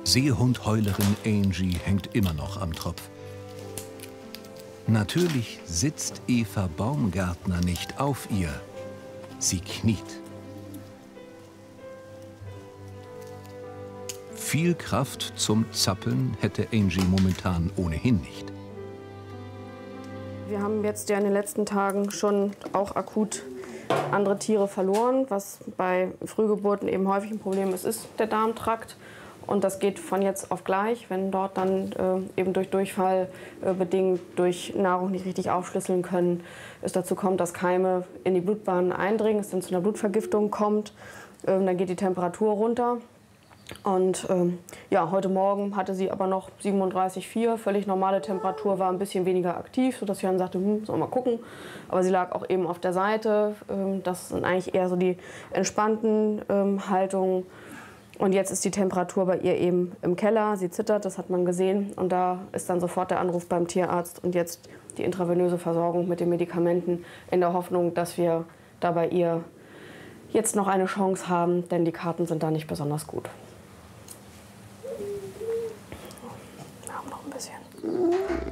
Seehundheulerin Angie hängt immer noch am Tropf. Natürlich sitzt Eva Baumgärtner nicht auf ihr. Sie kniet. Viel Kraft zum Zappeln hätte Angie momentan ohnehin nicht. Wir haben jetzt ja in den letzten Tagen schon auch akut andere Tiere verloren, was bei Frühgeburten eben häufig ein Problem ist der Darmtrakt. Und das geht von jetzt auf gleich, wenn dort dann eben durch Durchfall bedingt, durch Nahrung nicht richtig aufschlüsseln können, es dazu kommt, dass Keime in die Blutbahn eindringen, es dann zu einer Blutvergiftung kommt. Dann geht die Temperatur runter. Und ja, heute Morgen hatte sie aber noch 37,4, völlig normale Temperatur, war ein bisschen weniger aktiv, sodass ich dann sagte, sollen wir mal gucken. Aber sie lag auch eben auf der Seite. Das sind eigentlich eher so die entspannten Haltungen. Und jetzt ist die Temperatur bei ihr eben im Keller. Sie zittert, das hat man gesehen. Und da ist dann sofort der Anruf beim Tierarzt und jetzt die intravenöse Versorgung mit den Medikamenten in der Hoffnung, dass wir da bei ihr jetzt noch eine Chance haben, denn die Karten sind da nicht besonders gut. Wir haben noch ein bisschen.